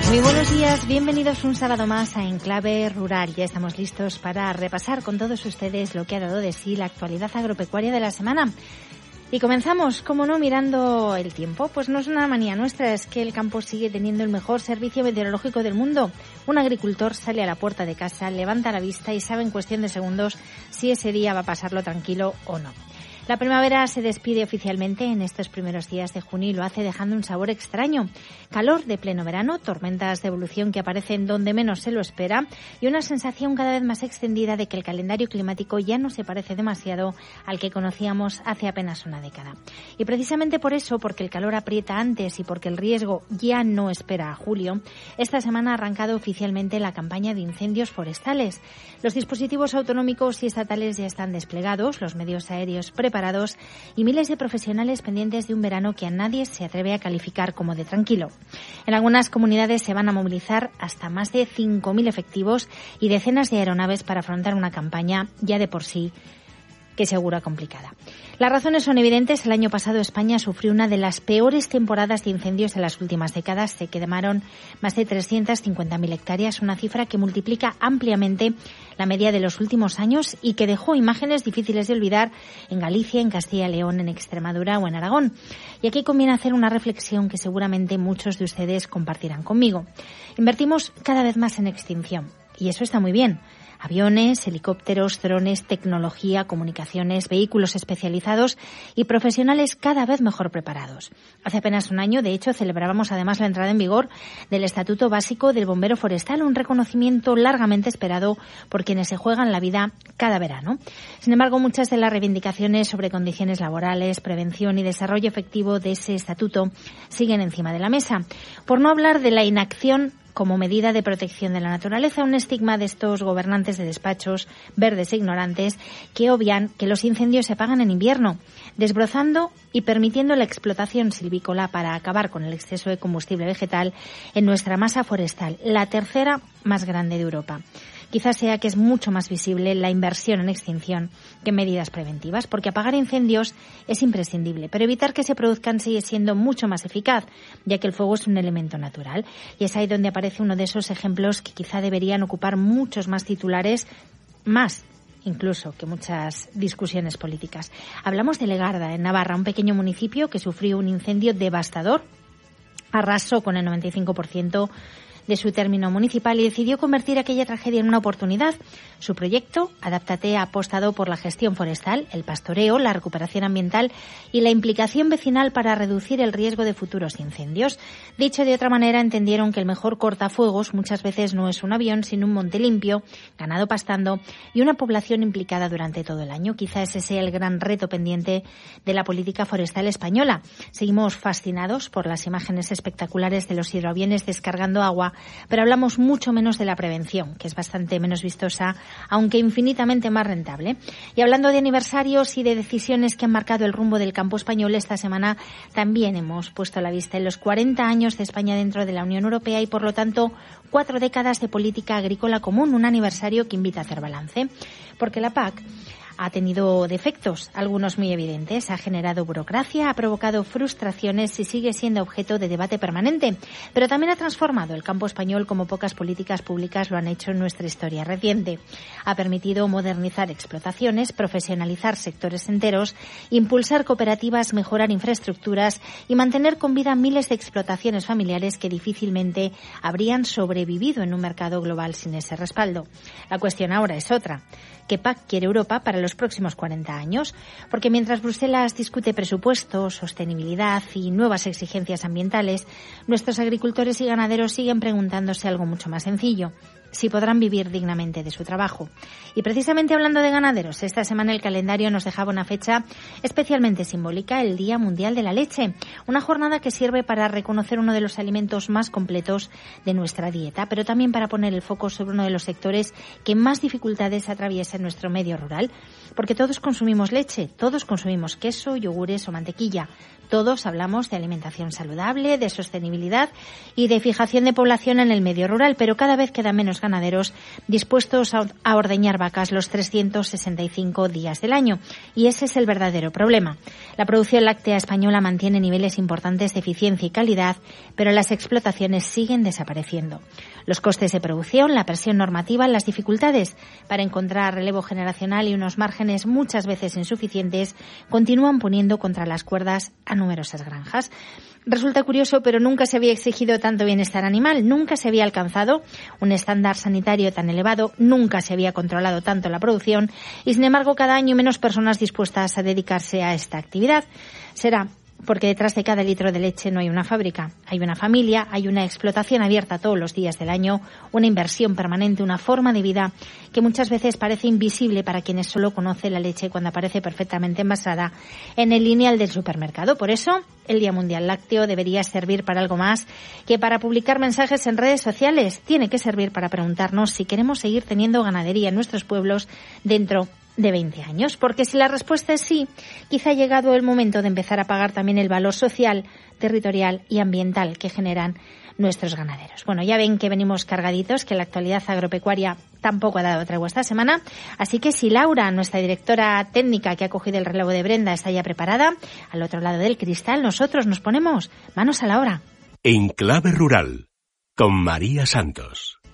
Muy buenos días, bienvenidos un sábado más a Enclave Rural. Ya estamos listos para repasar con todos ustedes lo que ha dado de sí la actualidad agropecuaria de la semana. Y comenzamos, como no, mirando el tiempo. Pues no es una manía nuestra, es que el campo sigue teniendo el mejor servicio meteorológico del mundo. Un agricultor sale a la puerta de casa, levanta la vista y sabe en cuestión de segundos si ese día va a pasarlo tranquilo o no. La primavera se despide oficialmente en estos primeros días de junio y lo hace dejando un sabor extraño. Calor de pleno verano, tormentas de evolución que aparecen donde menos se lo espera y una sensación cada vez más extendida de que el calendario climático ya no se parece demasiado al que conocíamos hace apenas una década. Y precisamente por eso, porque el calor aprieta antes y porque el riesgo ya no espera a julio, esta semana ha arrancado oficialmente la campaña de incendios forestales. Los dispositivos autonómicos y estatales ya están desplegados, los medios aéreos preparados y miles de profesionales pendientes de un verano que a nadie se atreve a calificar como de tranquilo. En algunas comunidades se van a movilizar hasta más de 5.000 efectivos y decenas de aeronaves para afrontar una campaña ya de por sí que seguro complicada. Las razones son evidentes. El año pasado España sufrió una de las peores temporadas de incendios de las últimas décadas. Se quemaron más de 350.000 hectáreas, una cifra que multiplica ampliamente la media de los últimos años y que dejó imágenes difíciles de olvidar en Galicia, en Castilla y León, en Extremadura o en Aragón. Y aquí conviene hacer una reflexión que seguramente muchos de ustedes compartirán conmigo. Invertimos cada vez más en extinción y eso está muy bien. Aviones, helicópteros, drones, tecnología, comunicaciones, vehículos especializados y profesionales cada vez mejor preparados. Hace apenas un año, de hecho, celebrábamos además la entrada en vigor del Estatuto Básico del Bombero Forestal, un reconocimiento largamente esperado por quienes se juegan la vida cada verano. Sin embargo, muchas de las reivindicaciones sobre condiciones laborales, prevención y desarrollo efectivo de ese estatuto siguen encima de la mesa. Por no hablar de la inacción como medida de protección de la naturaleza, un estigma de estos gobernantes de despachos verdes e ignorantes que obvian que los incendios se apagan en invierno, desbrozando y permitiendo la explotación silvícola para acabar con el exceso de combustible vegetal en nuestra masa forestal, la tercera más grande de Europa. Quizás sea que es mucho más visible la inversión en extinción que en medidas preventivas, porque apagar incendios es imprescindible, pero evitar que se produzcan sigue siendo mucho más eficaz, ya que el fuego es un elemento natural. Y es ahí donde aparece uno de esos ejemplos que quizá deberían ocupar muchos más titulares, más incluso que muchas discusiones políticas. Hablamos de Legarda, en Navarra, un pequeño municipio que sufrió un incendio devastador, arrasó con el 95% de su término municipal y decidió convertir aquella tragedia en una oportunidad. Su proyecto, Adáptate, ha apostado por la gestión forestal, el pastoreo, la recuperación ambiental y la implicación vecinal para reducir el riesgo de futuros incendios. Dicho de otra manera, entendieron que el mejor cortafuegos muchas veces no es un avión, sino un monte limpio, ganado pastando y una población implicada durante todo el año. Quizá ese sea el gran reto pendiente de la política forestal española. Seguimos fascinados por las imágenes espectaculares de los hidroaviones descargando agua, pero hablamos mucho menos de la prevención, que es bastante menos vistosa, aunque infinitamente más rentable. Y hablando de aniversarios y de decisiones que han marcado el rumbo del campo español, esta semana también hemos puesto la vista en los 40 años de España dentro de la Unión Europea y, por lo tanto, 4 décadas de política agrícola común, un aniversario que invita a hacer balance. Porque la PAC ha tenido defectos, algunos muy evidentes, ha generado burocracia, ha provocado frustraciones y sigue siendo objeto de debate permanente, pero también ha transformado el campo español como pocas políticas públicas lo han hecho en nuestra historia reciente. Ha permitido modernizar explotaciones, profesionalizar sectores enteros, impulsar cooperativas, mejorar infraestructuras y mantener con vida miles de explotaciones familiares que difícilmente habrían sobrevivido en un mercado global sin ese respaldo. La cuestión ahora es otra. ¿Qué PAC quiere Europa para los próximos 40 años? Porque mientras Bruselas discute presupuestos, sostenibilidad y nuevas exigencias ambientales, nuestros agricultores y ganaderos siguen preguntándose algo mucho más sencillo: si podrán vivir dignamente de su trabajo. Y precisamente hablando de ganaderos, esta semana el calendario nos dejaba una fecha especialmente simbólica, el Día Mundial de la Leche, una jornada que sirve para reconocer uno de los alimentos más completos de nuestra dieta, pero también para poner el foco sobre uno de los sectores que más dificultades atraviesa en nuestro medio rural, porque todos consumimos leche, todos consumimos queso, yogures o mantequilla, todos hablamos de alimentación saludable, de sostenibilidad y de fijación de población en el medio rural, pero cada vez quedan menos ganaderos dispuestos a ordeñar vacas los 365 días del año. Y ese es el verdadero problema. La producción láctea española mantiene niveles importantes de eficiencia y calidad, pero las explotaciones siguen desapareciendo. Los costes de producción, la presión normativa, las dificultades para encontrar relevo generacional y unos márgenes muchas veces insuficientes continúan poniendo contra las cuerdas a numerosas granjas. Resulta curioso, pero nunca se había exigido tanto bienestar animal, nunca se había alcanzado un estándar sanitario tan elevado, nunca se había controlado tanto la producción y, sin embargo, cada año menos personas dispuestas a dedicarse a esta actividad. Será porque detrás de cada litro de leche no hay una fábrica, hay una familia, hay una explotación abierta todos los días del año, una inversión permanente, una forma de vida que muchas veces parece invisible para quienes solo conocen la leche cuando aparece perfectamente envasada en el lineal del supermercado. Por eso, el Día Mundial Lácteo debería servir para algo más que para publicar mensajes en redes sociales. Tiene que servir para preguntarnos si queremos seguir teniendo ganadería en nuestros pueblos dentro de 20 años, porque si la respuesta es sí, quizá ha llegado el momento de empezar a pagar también el valor social, territorial y ambiental que generan nuestros ganaderos. Bueno, ya ven que venimos cargaditos, que la actualidad agropecuaria tampoco ha dado tregua esta semana, así que si Laura, nuestra directora técnica que ha cogido el relevo de Brenda, está ya preparada, al otro lado del cristal nosotros nos ponemos manos a la obra. En Clave Rural, con María Santos.